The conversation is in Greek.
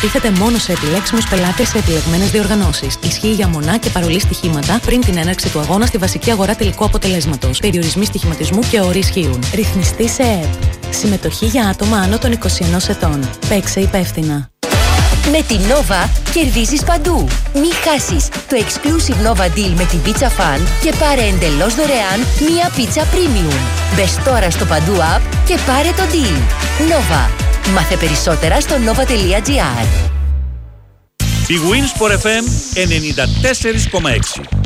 Διατίθεται μόνο σε επιλέξιμους πελάτες σε επιλεγμένες διοργανώσεις. Ισχύει για μονά και παρολί στοιχήματα πριν την έναρξη του αγώνα στη βασική αγορά τελικού αποτελέσματος. Περιορισμοί στοιχηματισμού και όροι ισχύουν. Ρυθμιστή σε ΕΕΠ. Συμμετοχή για άτομα άνω των 21 ετών. Παίξε υπεύθυνα. Με την Nova κερδίζεις παντού. Μη χάσεις το exclusive Nova Deal με την Pizza Fan και πάρε εντελώς δωρεάν μία πίτσα premium. Μπες τώρα στο Παντού app και πάρε το deal. Nova. Μάθε περισσότερα στο nova.gr. Η Winsport FM 94,6.